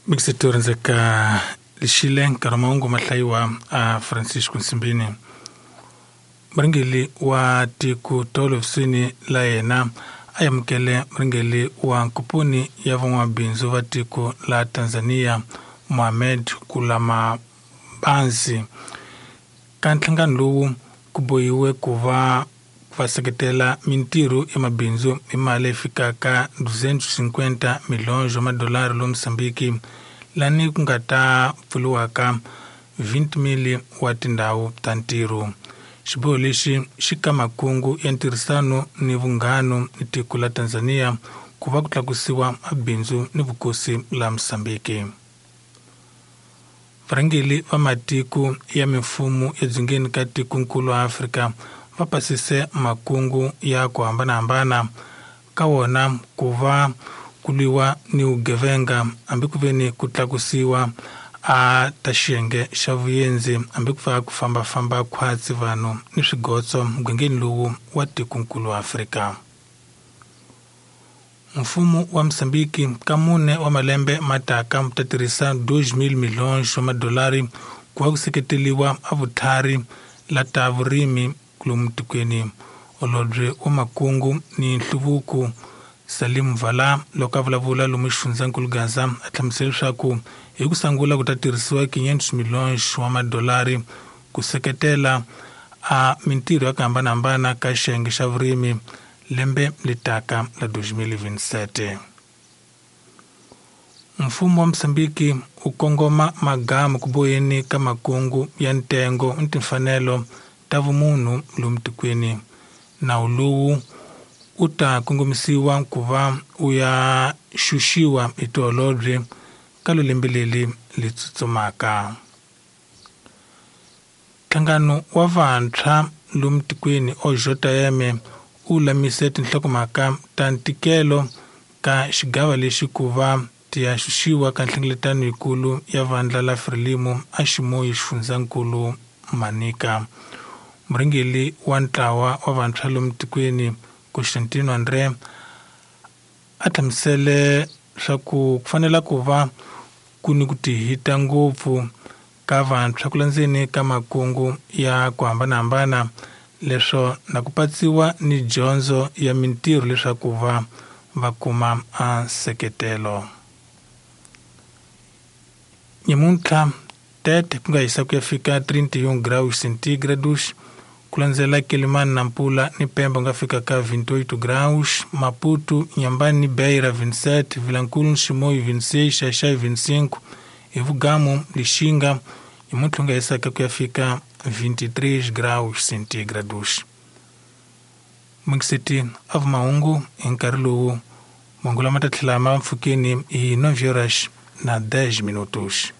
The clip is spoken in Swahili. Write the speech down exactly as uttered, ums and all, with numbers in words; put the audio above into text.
Mixitorinzeka lishile karamaungu matlaiwa a Francisco Nsimbini. Mringeli wa tiku tolo fsini la yena ayamkele mringeli wa nkupuni ya vangwa binzu wa tiku la Tanzania Mohamed Kulama Banzi. Kantlangan luwu kuboiwe kuva kuvaseketela mintiru ya mabinzu imale fika ka duzentos e cinquenta milhões de dolari lo Msambiki lani kungata pfuluwaka vinte mili wa tindhawu ta ntiru. Xiboho lexi xi ka makungu ya ntirhisano ni vunghano ni tiko la Tanzania ku va ku tlakusiwa mabindzu ni vukosi la Msambiki. Varhangeli va matiko ya mifumo ya dzongeni ka tikonkulu wa Afrika va pasise makungu ya ku hambanahambana ka wona ku va kuliwa ni ugevenga ambi ku veni ku tlakusiwa a ta xiyenge xa vuyenzi ambi ku va ku fambafamba khwatsi vanhu ni swigotso mugangeni lowu wa tikonkulu wa Afrika. Mfumo wa Msambiki ka mune wa malembe mataka ta tirhisa dois mil milhões wa madolari ku va ku seketeliwa a vuthari la ta vurimi lomu tikweni. Holobye wa makungu ni nhluvuko Salim Vala loko a vulavula lomu xifundzankulu Gaza a hlamusela leswaku hi ku sangula ku ta tirhisiwa quinhentos milhões wa madolari ku seketela a mintirho ya ku hambanahambana ka xiyenge xa vurimi lembe litaka la dois mil e vinte e sete. Mfumo wa Msambiki u kongoma magama ku boheni ka makungu ya ntengo ni timfanelo ta vumunhu lomu tikweni. Nawu lowu u ta kongomisiwa ku va u ya xuxiwa hi tiholobye ka lo lembe leri li tsutsumaka. Nhlangano wa vantshwa lomu tikweni O J M u lamise tinhlokomhaka ta ntikelo ka xigava lexi ku va ti ya xuxiwa ka nhlengeletano yikulu ya vandla la Frelimo a Ximoyi xifundzankulu Manika. Murhangeli wa ntlawa wa vantshwa lomu tikweni Constantino Andre a hlamusele swa ku fanela ku va ku ni ku tihita ngopfu ka vantshwa ku landzeni ka makungu ya ku hambanahambana leswo na ku patsiwa ni dyondzo ya mintirho leswaku va va kuma a nseketelo. Nyamuntlha tete ku nga hisa ku ya fika trinta e um graus centígrados ku landzela Kilimani na Mpula ni Pemba nga fika ka vinte e oito graus, Maputo, Inhambane ni Beira vinte e sete, Vilankulo, Chimoio vinte e seis, Xai-Xai vinte e cinco, e Vugamo, Lixinga, e muito nga hisa ku ya fika vinte e três graus centígrados. Mukiseti av mahungu hi nkarhi lowu mangulo ma ta tlhela ma mpfhukeni hi nove horas na dez minutos.